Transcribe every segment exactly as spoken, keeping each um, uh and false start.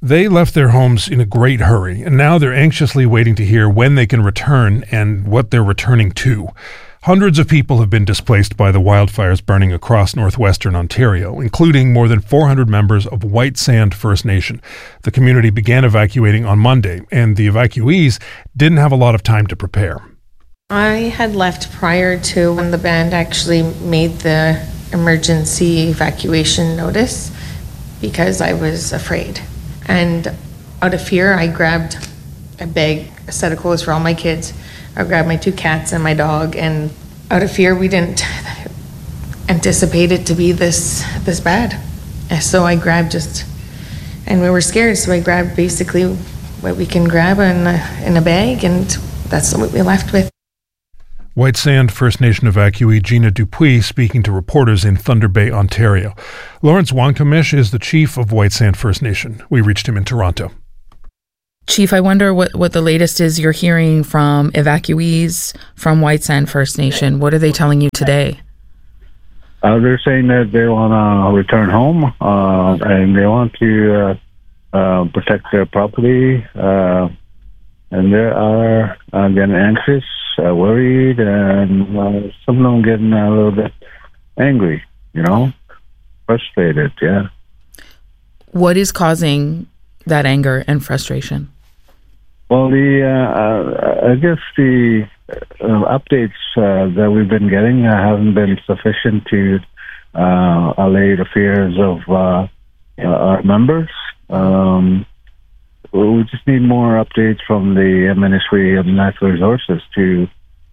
They left their homes in a great hurry, and now they're anxiously waiting to hear when they can return and what they're returning to. Hundreds of people have been displaced by the wildfires burning across northwestern Ontario, including more than four hundred members of White Sand First Nation. The community began evacuating on Monday, and the evacuees didn't have a lot of time to prepare. I had left prior to when the band actually made the emergency evacuation notice because I was afraid. And out of fear, I grabbed a bag, a set of clothes for all my kids. I grabbed my two cats and my dog, and out of fear, we didn't anticipate it to be this this bad. And so I grabbed just, and we were scared, so I grabbed basically what we can grab in a, in a bag, and that's what we left with. White Sand First Nation evacuee Gina Dupuis speaking to reporters in Thunder Bay, Ontario. Lawrence Wankamish is the chief of White Sand First Nation. We reached him in Toronto. Chief, I wonder what, what the latest is you're hearing from evacuees from White Sand First Nation. What are they telling you today? Uh, they're saying that they want to return home uh, and they want to uh, uh, protect their property. Uh, and they are uh, getting anxious, uh, worried, and uh, some of them getting a little bit angry, you know, frustrated, yeah. What is causing that anger and frustration? Well, the uh, uh, I guess the uh, updates uh, that we've been getting uh, haven't been sufficient to uh, allay the fears of uh, uh, our members. Um, we just need more updates from the Ministry of Natural Resources to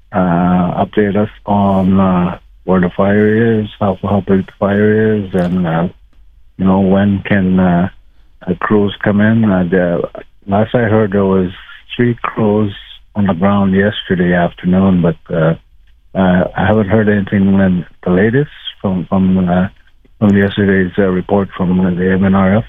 uh, update us on uh, where the fire is, how how big the fire is, and uh, you know when can uh, uh, crews come in. Uh, the, last I heard, there was three crews on the ground yesterday afternoon, but uh, uh, I haven't heard anything in the latest from from, uh, from yesterday's uh, report from the M N R F.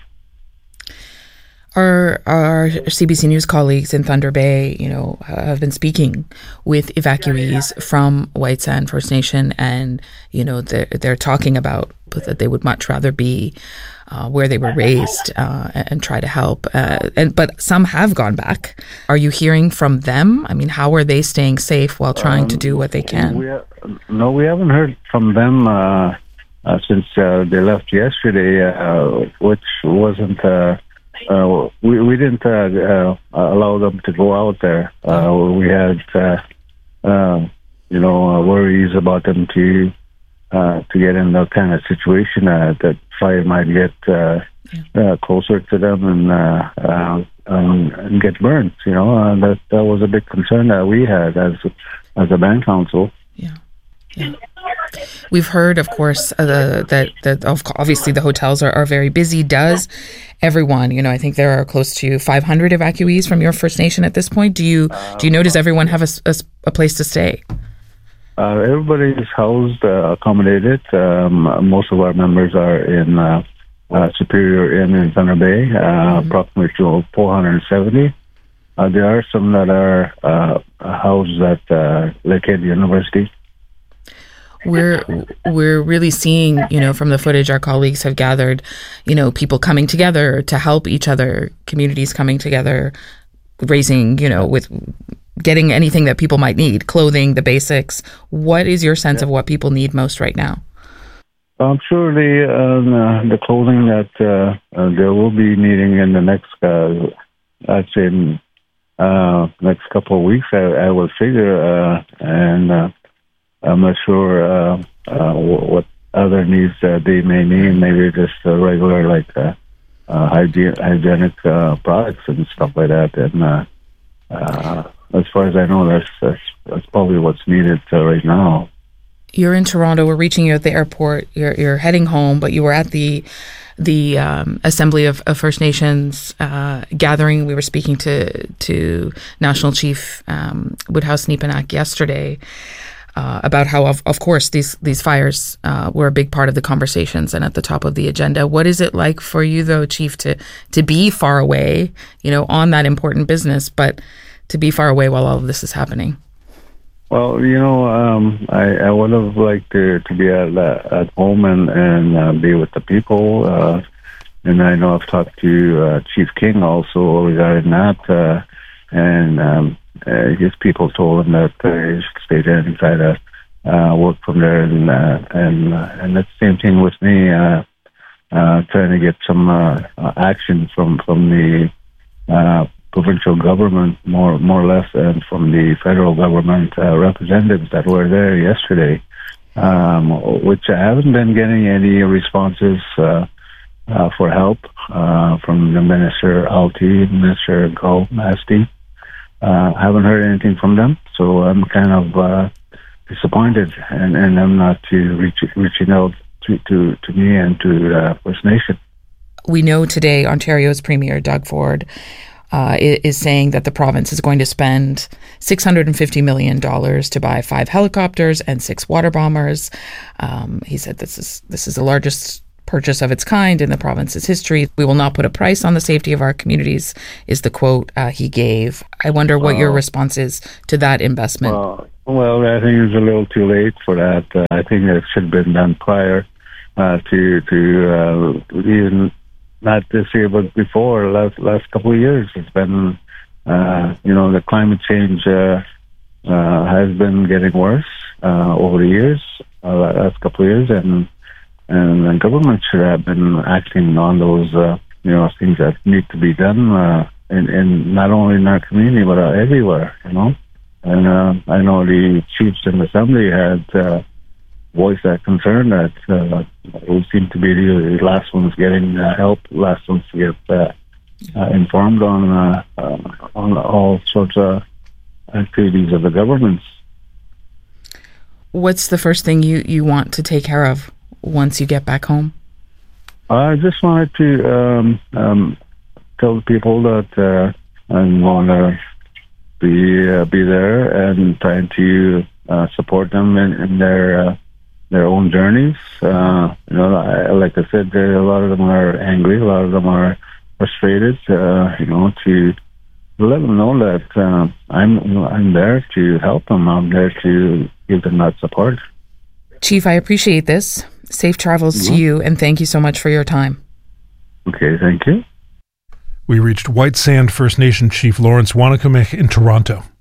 Our, our C B C News colleagues in Thunder Bay, you know, have been speaking with evacuees from White Sand First Nation, and you know, they're they're talking about that they would much rather be uh, where they were raised uh, and try to help. Uh, and but some have gone back. Are you hearing from them? I mean, how are they staying safe while trying um, to do what they can? We ha- no, we haven't heard from them uh, uh, since uh, they left yesterday, uh, which wasn't. Uh, Uh, we we didn't uh, uh, allow them to go out there. Uh, we had, uh, uh, you know, uh, worries about them to uh, to get in that kind of situation uh, that fire might get uh, uh, closer to them and uh, uh, um, and get burned. You know, uh, that that was a big concern that we had as as a band council. Yeah. Yeah. We've heard, of course, uh, that that obviously the hotels are, are very busy. Does everyone, you know, I think there are close to five hundred evacuees from your First Nation at this point. Do you do you know, does everyone have a, a, a place to stay? Uh, everybody is housed, uh, accommodated. Um, most of our members are in uh, uh, Superior Inn in Thunder Bay, uh, mm-hmm. approximately four hundred seventy. Uh, there are some that are uh, housed at uh, Lakehead University. We're we're really seeing, you know, from the footage our colleagues have gathered, you know, people coming together to help each other, communities coming together, raising, you know, with getting anything that people might need, clothing, the basics. What is your sense yeah. of what people need most right now? I'm sure the uh, the clothing that uh, uh, they will be needing in the next, uh, I'd say, uh, next couple of weeks, I, I will figure, uh, and. Uh, I'm not sure uh, uh, what other needs uh, they may need. Maybe just uh, regular, like uh, uh, hygiene, hygienic uh, products and stuff like that. And uh, uh, as far as I know, that's that's, that's probably what's needed uh, right now. You're in Toronto. We're reaching you at the airport. You're you're heading home, but you were at the the um, Assembly of, of First Nations uh, gathering. We were speaking to to National Chief um, Woodhouse Neepanak yesterday. Uh, about how, of, of course, these these fires uh, were a big part of the conversations and at the top of the agenda. What is it like for you, though, Chief, to to be far away, you know, on that important business, but to be far away while all of this is happening? Well, you know, um, I, I would have liked to, to be at at home and and uh, be with the people. Uh, and I know I've talked to uh, Chief King also regarding that, uh, and um, uh, his people told him that uh, he should stay there and try to uh, work from there, and uh, and uh, and that's the same thing with me, uh, uh, trying to get some uh, action from from the uh, provincial government, more more or less, and from the federal government uh, representatives that were there yesterday, um, which I haven't been getting any responses uh, uh, for help uh, from the Minister Alty, Minister Gul-Masti. Uh, I haven't heard anything from them, so I'm kind of uh, disappointed, and, and I'm not to reach, reaching out to, to, to me and to uh, First Nation. We know today Ontario's Premier Doug Ford Uh, is saying that the province is going to spend six hundred fifty million dollars to buy five helicopters and six water bombers. Um, he said this is this is the largest purchase of its kind in the province's history. We will not put a price on the safety of our communities, is the quote uh, he gave. I wonder what uh, your response is to that investment. Uh, well, I think it's a little too late for that. Uh, I think that it should have been done prior uh, to, to uh, even... Not this year, but before, last last couple of years. It's been, uh, you know, the climate change uh, uh, has been getting worse uh, over the years, uh, last couple of years, and and the government should have been acting on those, uh, you know, things that need to be done, uh, in, in not only in our community but uh, everywhere, you know. And uh, I know the chiefs in the assembly had uh, voiced that concern that uh, we seem to be the last ones getting uh, help, last ones to get uh, uh, informed on uh, uh, on all sorts of activities of the governments. What's the first thing you, you want to take care of once you get back home? I just wanted to um, um, tell the people that uh, I want to be uh, be there and trying to uh, support them in, in their uh, their own journeys. Uh, you know, I, like I said, there, a lot of them are angry, a lot of them are frustrated. Uh, you know, to let them know that uh, I'm you know, I'm there to help them. I'm there to give them that support. Chief, I appreciate this. Safe travels mm-hmm. to you, and thank you so much for your time. Okay, thank you. We reached White Sand First Nation Chief Lawrence Wannacumich in Toronto.